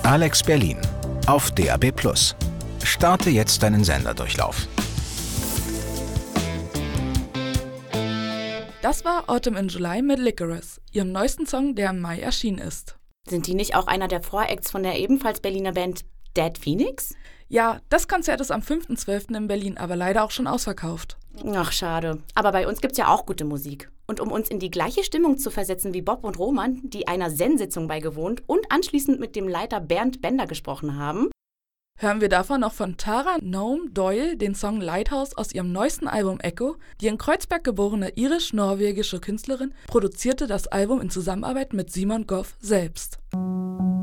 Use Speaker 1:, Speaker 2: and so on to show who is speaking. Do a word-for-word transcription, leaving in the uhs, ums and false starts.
Speaker 1: Alex Berlin auf D A B plus. Starte jetzt deinen Senderdurchlauf.
Speaker 2: Das war Autumn in July mit Licorice, ihrem neuesten Song, der im Mai erschienen ist.
Speaker 3: Sind die nicht auch einer der Voracts von der ebenfalls Berliner Band Dead Phoenix?
Speaker 2: Ja, das Konzert ist am fünften zwölften in Berlin, aber leider auch schon ausverkauft.
Speaker 3: Ach, schade. Aber bei uns gibt's ja auch gute Musik. Und um uns in die gleiche Stimmung zu versetzen wie Bob und Roman, die einer Zen-Sitzung beigewohnt und anschließend mit dem Leiter Bernd Bender gesprochen haben,
Speaker 2: hören wir davon noch von Tara Noam Doyle den Song Lighthouse aus ihrem neuesten Album Echo. Die in Kreuzberg geborene irisch-norwegische Künstlerin produzierte das Album in Zusammenarbeit mit Simon Goff selbst.